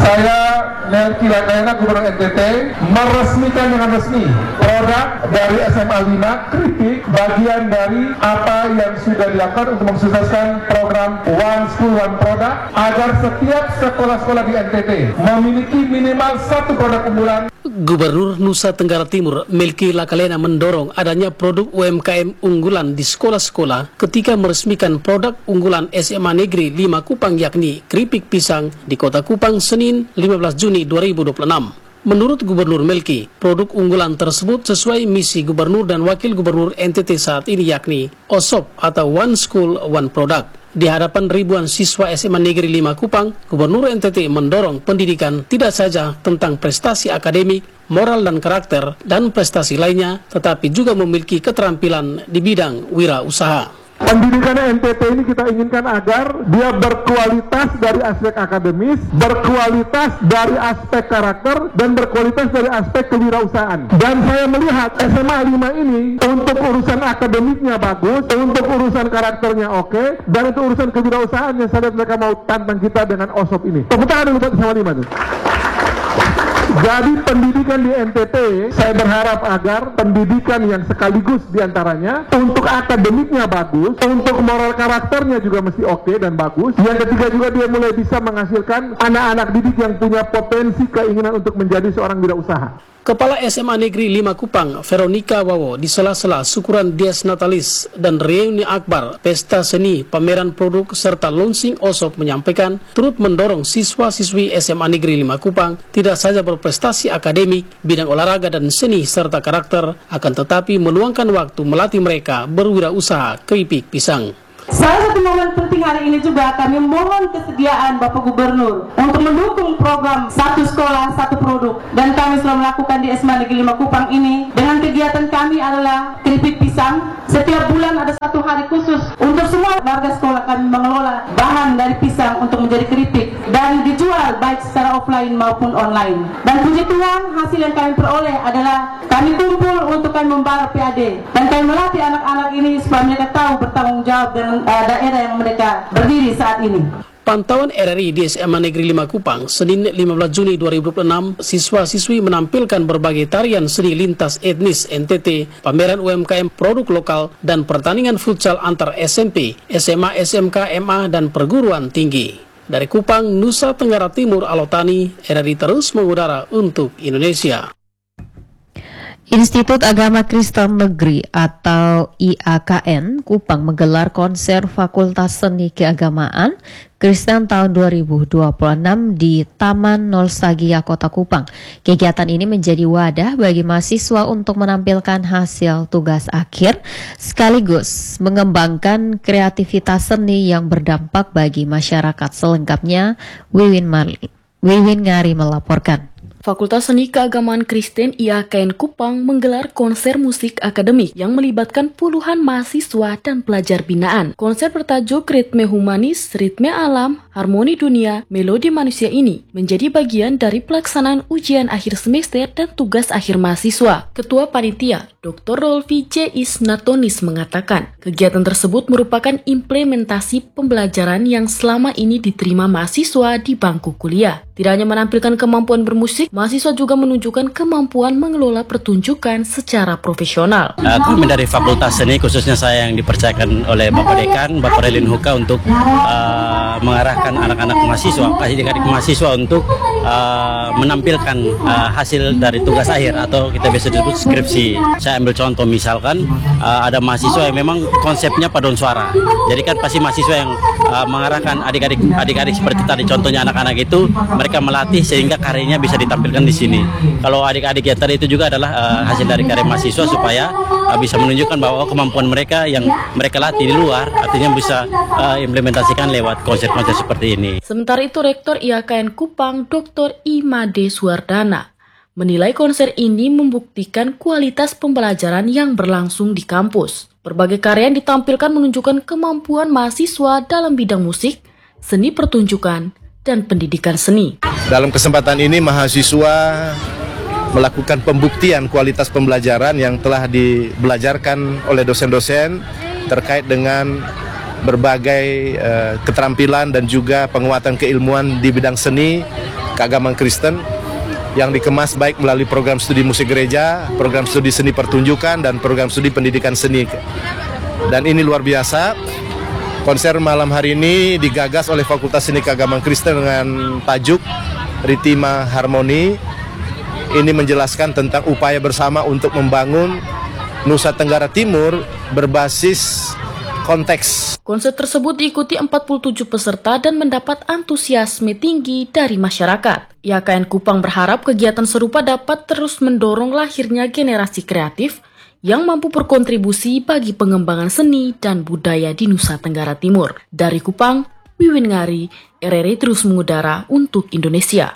Saya Melki Lakayana, Gubernur NTT, meresmikan dengan resmi produk dari SMA 5 Kritik, bagian dari apa yang sudah dilakukan untuk mensukseskan program One School One Product, agar setiap sekolah-sekolah di NTT memiliki minimal satu produk unggulan. Gubernur Nusa Tenggara Timur Melki Lakalena mendorong adanya produk UMKM unggulan di sekolah-sekolah ketika meresmikan produk unggulan SMA Negeri 5 Kupang yakni keripik pisang di Kota Kupang Senin 15 Juni 2026. Menurut Gubernur Melki, produk unggulan tersebut sesuai misi Gubernur dan Wakil Gubernur NTT saat ini yakni OSOP atau One School One Product. Di hadapan ribuan siswa SMA Negeri 5 Kupang, Gubernur NTT mendorong pendidikan tidak saja tentang prestasi akademik, moral dan karakter, dan prestasi lainnya, tetapi juga memiliki keterampilan di bidang wirausaha. Pendidikan NTT ini kita inginkan agar dia berkualitas dari aspek akademis, berkualitas dari aspek karakter, dan berkualitas dari aspek kewirausahaan. Dan saya melihat SMA 5 ini untuk urusan akademiknya bagus, untuk urusan karakternya oke, dan itu urusan kewirausahaan yang saya lihat mereka mau tantang kita dengan OSOP ini. Tepuk tangan dulu buat SMA 5 tuh. Jadi pendidikan di NTT, saya berharap agar pendidikan yang sekaligus diantaranya untuk akademiknya bagus, untuk moral karakternya juga mesti oke dan bagus. Yang ketiga juga dia mulai bisa menghasilkan anak-anak didik yang punya potensi keinginan untuk menjadi seorang wirausaha. Kepala SMA Negeri 5 Kupang, Veronica Wawo, di sela-sela syukuran Dies Natalis dan reuni akbar, pesta seni, pameran produk, serta launching OSOP menyampaikan, turut mendorong siswa-siswi SMA Negeri 5 Kupang tidak saja berprestasi akademik, bidang olahraga dan seni, serta karakter, akan tetapi meluangkan waktu melatih mereka berwirausaha keripik pisang. Salah satu momen penting hari ini juga kami mohon kesediaan Bapak Gubernur untuk mendukung program satu sekolah satu produk, dan kami selalu melakukan di SMA Negeri 5 Kupang ini dengan kegiatan kami adalah keripik pisang. Setiap bulan ada satu hari khusus untuk semua warga sekolah kami mengelola bahan dari pisang untuk menjadi keripik dan dijual baik secara offline maupun online. Dan puji Tuhan, hasil yang kami peroleh adalah kami kumpul untuk kami membayar PAD dan kami melatih anak-anak ini supaya mereka tahu bertanggung jawab dengan daerah yang mereka berdiri saat ini. Pantauan RRI di SMA Negeri 5 Kupang, Senin 15 Juni 2026, siswa-siswi menampilkan berbagai tarian seni lintas etnis NTT, pameran UMKM produk lokal, dan pertandingan futsal antar SMP, SMA, SMK, MA, dan perguruan tinggi. Dari Kupang, Nusa Tenggara Timur, Alotani, RRI terus mengudara untuk Indonesia. Institut Agama Kristen Negeri atau IAKN Kupang menggelar konser Fakultas Seni Keagamaan Kristen tahun 2026 di Taman Nostalgia Kota Kupang. Kegiatan ini menjadi wadah bagi mahasiswa untuk menampilkan hasil tugas akhir sekaligus mengembangkan kreativitas seni yang berdampak bagi masyarakat. Selengkapnya Wiwin Ngari melaporkan. Fakultas Seni Keagamaan Kristen IAKN Kupang menggelar konser musik akademik yang melibatkan puluhan mahasiswa dan pelajar binaan. Konser bertajuk Ritme Humanis, Ritme Alam, Harmoni Dunia, Melodi Manusia ini menjadi bagian dari pelaksanaan ujian akhir semester dan tugas akhir mahasiswa. Ketua Panitia, Dr. Rolfi J. Isnatonis mengatakan, kegiatan tersebut merupakan implementasi pembelajaran yang selama ini diterima mahasiswa di bangku kuliah. Tidak hanya menampilkan kemampuan bermusik, mahasiswa juga menunjukkan kemampuan mengelola pertunjukan secara profesional. Kami dari Fakultas Seni, khususnya saya yang dipercayakan oleh Bapak Dekan, Bapak Relin Huka untuk mengarahkan anak-anak mahasiswa, adik-adik mahasiswa untuk menampilkan hasil dari tugas akhir atau kita biasa disebut skripsi. Saya ambil contoh misalkan ada mahasiswa yang memang konsepnya paduan suara. Jadi kan pasti mahasiswa yang mengarahkan adik-adik seperti tadi contohnya anak-anak itu, mereka melatih sehingga karyanya bisa ditampilkan di sini. Kalau adik-adik yang tadi itu juga adalah hasil dari karya mahasiswa supaya bisa menunjukkan bahwa kemampuan mereka yang mereka latih di luar artinya bisa implementasikan lewat konser-konser seperti ini. Sementara itu Rektor IAKN Kupang Dr. Imade Suwardana menilai konser ini membuktikan kualitas pembelajaran yang berlangsung di kampus. Berbagai karya yang ditampilkan menunjukkan kemampuan mahasiswa dalam bidang musik, seni pertunjukan, dan pendidikan seni. Dalam kesempatan ini mahasiswa melakukan pembuktian kualitas pembelajaran yang telah dibelajarkan oleh dosen-dosen terkait dengan berbagai keterampilan dan juga penguatan keilmuan di bidang seni, keagamaan Kristen yang dikemas baik melalui program studi musik gereja, program studi seni pertunjukan, dan program studi pendidikan seni. Dan ini luar biasa. Konser malam hari ini digagas oleh Fakultas Seni Keagamaan Kristen dengan tajuk Ritima Harmoni. Ini menjelaskan tentang upaya bersama untuk membangun Nusa Tenggara Timur berbasis konteks. Konser tersebut diikuti 47 peserta dan mendapat antusiasme tinggi dari masyarakat. IAKN Kupang berharap kegiatan serupa dapat terus mendorong lahirnya generasi kreatif yang mampu berkontribusi bagi pengembangan seni dan budaya di Nusa Tenggara Timur. Dari Kupang, Wiwin Ngari, RRI terus mengudara untuk Indonesia.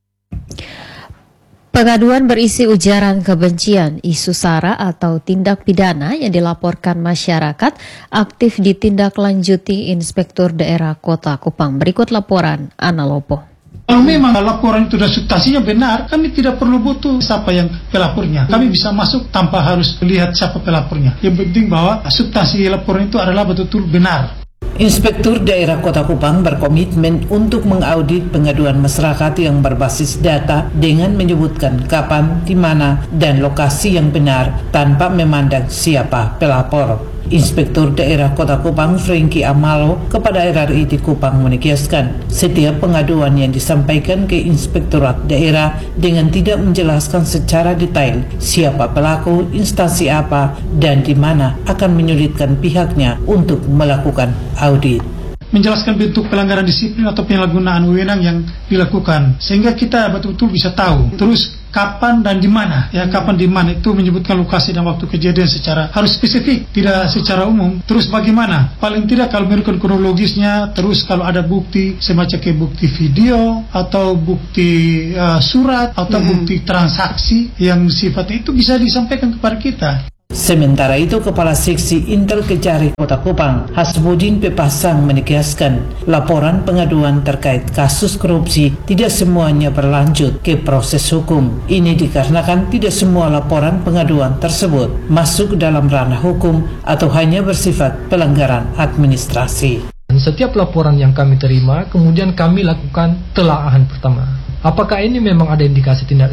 Pengaduan berisi ujaran kebencian, isu sara atau tindak pidana yang dilaporkan masyarakat aktif ditindaklanjuti Inspektur Daerah Kota Kupang. Berikut laporan Ana Lopo. Kalau memang laporan itu sudah substansinya benar, kami tidak perlu butuh siapa yang pelapornya. Kami bisa masuk tanpa harus lihat siapa pelapornya. Yang penting bahwa substansi laporan itu adalah betul-betul benar. Inspektur Daerah Kota Kupang berkomitmen untuk mengaudit pengaduan masyarakat yang berbasis data dengan menyebutkan kapan, di mana, dan lokasi yang benar tanpa memandang siapa pelapor. Inspektur Daerah Kota Kupang Frankie Amalo kepada RRI di Kupang menegaskan setiap pengaduan yang disampaikan ke Inspektorat Daerah dengan tidak menjelaskan secara detail siapa pelaku, instansi apa, dan di mana akan menyulitkan pihaknya untuk melakukan audit. Menjelaskan bentuk pelanggaran disiplin atau penyalahgunaan wewenang yang dilakukan sehingga kita betul-betul bisa tahu terus kapan dan di mana. Ya, kapan di mana itu menyebutkan lokasi dan waktu kejadian secara harus spesifik, tidak secara umum. Terus bagaimana? Paling tidak kalau menurut kronologisnya, terus kalau ada bukti semacam kayak bukti video atau bukti surat atau bukti transaksi yang sifatnya itu bisa disampaikan kepada kita. Sementara itu, Kepala Seksi Intel Kejari Kota Kupang, Hasbudin Pepasang menegaskan laporan pengaduan terkait kasus korupsi tidak semuanya berlanjut ke proses hukum. Ini dikarenakan tidak semua laporan pengaduan tersebut masuk dalam ranah hukum atau hanya bersifat pelanggaran administrasi. Setiap laporan yang kami terima, kemudian kami lakukan telaahan pertama. Apakah ini memang ada indikasi tindak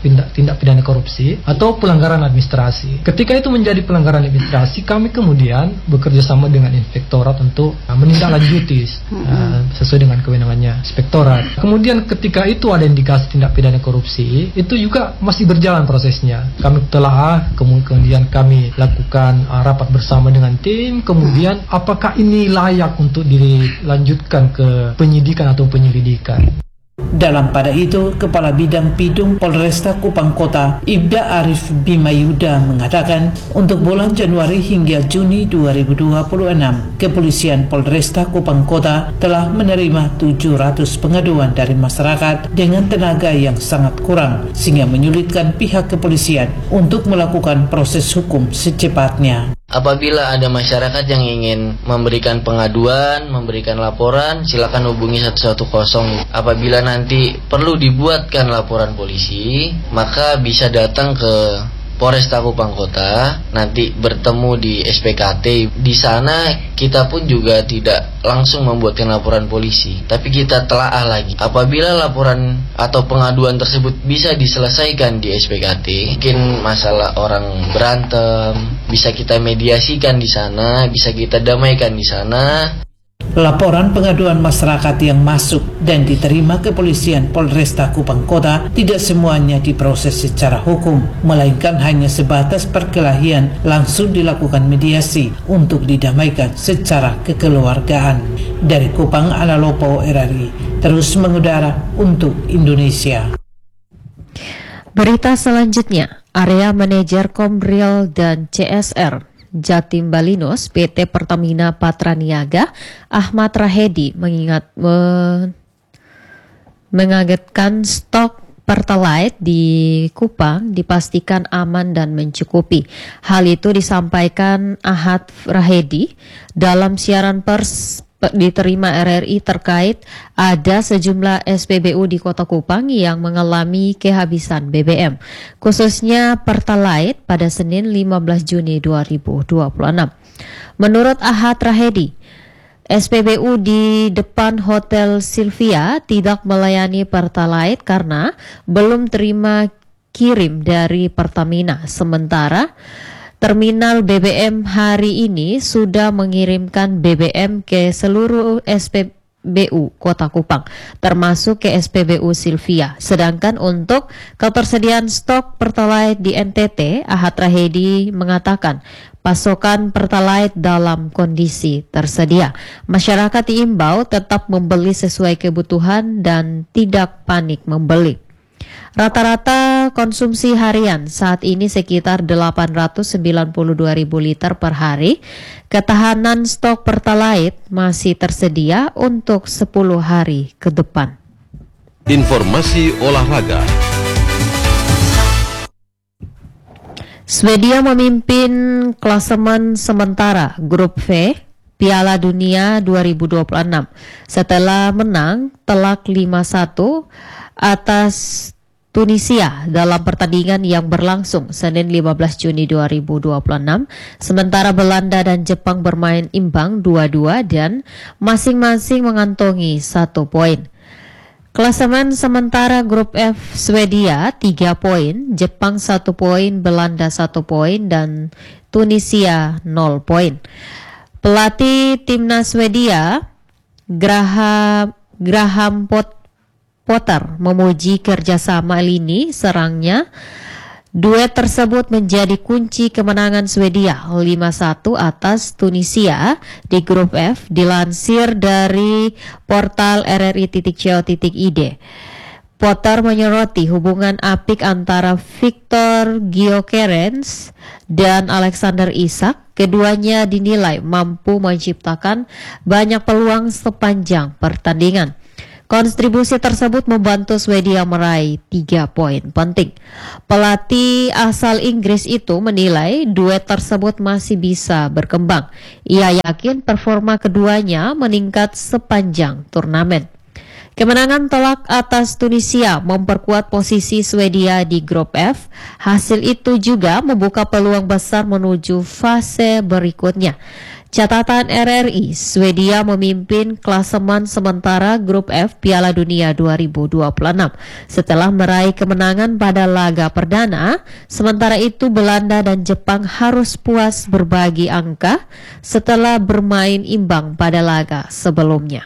pidana korupsi atau pelanggaran administrasi? Ketika itu menjadi pelanggaran administrasi, kami kemudian bekerja sama dengan inspektorat untuk menindaklanjuti sesuai dengan kewenangannya inspektorat. Kemudian ketika itu ada indikasi tindak pidana korupsi, itu juga masih berjalan prosesnya. Kami telaah, kemudian kami lakukan rapat bersama dengan tim, kemudian apakah ini layak untuk dilanjutkan ke penyidikan atau penyelidikan. Dalam pada itu, Kepala Bidang Pidum Polresta Kupang Kota, Ibda Arif Bimayuda mengatakan, untuk bulan Januari hingga Juni 2026, Kepolisian Polresta Kupang Kota telah menerima 700 pengaduan dari masyarakat dengan tenaga yang sangat kurang, sehingga menyulitkan pihak kepolisian untuk melakukan proses hukum secepatnya. Apabila ada masyarakat yang ingin memberikan pengaduan, memberikan laporan, silakan hubungi 110. Apabila nanti perlu dibuatkan laporan polisi, maka bisa datang ke Polresta Kupang Kota, nanti bertemu di SPKT. Di sana kita pun juga tidak langsung membuatkan laporan polisi, tapi kita telaah lagi. Apabila laporan atau pengaduan tersebut bisa diselesaikan di SPKT, mungkin masalah orang berantem, bisa kita mediasikan di sana, bisa kita damaikan di sana. Laporan pengaduan masyarakat yang masuk dan diterima Kepolisian Polresta Kupang Kota tidak semuanya diproses secara hukum, melainkan hanya sebatas perkelahian langsung dilakukan mediasi untuk didamaikan secara kekeluargaan. Dari Kupang, Ana Lopo, RRI, terus mengudara untuk Indonesia. Berita selanjutnya, Area Manajer Kombril dan CSR Jatim Balinos PT Pertamina Patraniaga Ahmad Rahedi mengagetkan stok Pertalite di Kupang dipastikan aman dan mencukupi. Hal itu disampaikan Ahmad Rahedi dalam siaran pers diterima RRI terkait ada sejumlah SPBU di Kota Kupang yang mengalami kehabisan BBM, khususnya Pertalite pada Senin 15 Juni 2026. Menurut Ahmad Rahedi, SPBU di depan Hotel Sylvia tidak melayani Pertalite karena belum terima kirim dari Pertamina. Sementara Terminal BBM hari ini sudah mengirimkan BBM ke seluruh SPBU Kota Kupang, termasuk ke SPBU Sylvia. Sedangkan untuk ketersediaan stok Pertalite di NTT, Ahad Rahedi mengatakan pasokan Pertalite dalam kondisi tersedia. Masyarakat diimbau tetap membeli sesuai kebutuhan dan tidak panik membeli. Rata-rata konsumsi harian saat ini sekitar 892.000 liter per hari. Ketahanan stok Pertalite masih tersedia untuk 10 hari ke depan. Informasi olahraga. Swedia memimpin klasemen sementara Grup V Piala Dunia 2026 setelah menang telak 5-1 atas Tunisia dalam pertandingan yang berlangsung Senin 15 Juni 2026. Sementara Belanda dan Jepang bermain imbang 2-2 dan masing-masing mengantongi 1 poin. Klasemen sementara Grup F Swedia 3 poin, Jepang 1 poin, Belanda 1 poin, dan Tunisia 0 poin. Pelatih timnas Swedia Graham Potter memuji kerjasama lini serangnya. Duet tersebut menjadi kunci kemenangan Swedia 5-1 atas Tunisia di Grup F, dilansir dari portal rri.co.id. Potter menyoroti hubungan apik antara Victor Gyökeres dan Alexander Isak. Keduanya dinilai mampu menciptakan banyak peluang sepanjang pertandingan. Kontribusi tersebut membantu Swedia meraih 3 poin penting. Pelatih asal Inggris itu menilai duet tersebut masih bisa berkembang. Ia yakin performa keduanya meningkat sepanjang turnamen. Kemenangan telak atas Tunisia memperkuat posisi Swedia di Grup F. Hasil itu juga membuka peluang besar menuju fase berikutnya. Catatan RRI, Swedia memimpin klasemen sementara Grup F Piala Dunia 2026 setelah meraih kemenangan pada laga perdana. Sementara itu Belanda dan Jepang harus puas berbagi angka setelah bermain imbang pada laga sebelumnya.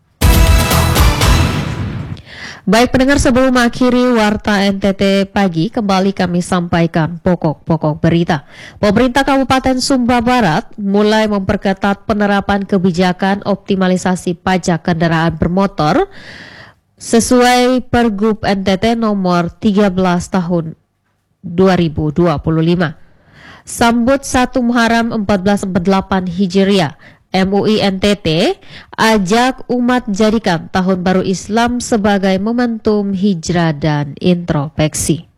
Baik pendengar, sebelum mengakhiri Warta NTT Pagi, kembali kami sampaikan pokok-pokok berita. Pemerintah Kabupaten Sumba Barat mulai memperketat penerapan kebijakan optimalisasi pajak kendaraan bermotor sesuai Pergub NTT nomor 13 tahun 2025. Sambut 1 Muharram 1448 Hijriah, MUI NTT ajak umat jadikan Tahun Baru Islam sebagai momentum hijrah dan introspeksi.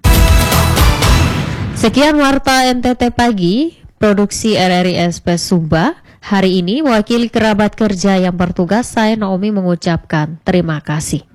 Sekian Warta NTT Pagi, produksi RRI SP Sumba. Hari ini mewakili kerabat kerja yang bertugas, saya Naomi mengucapkan terima kasih.